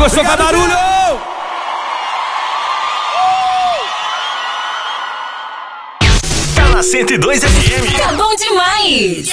gostou, faz barulho! Tá na 102 FM. Tá bom demais!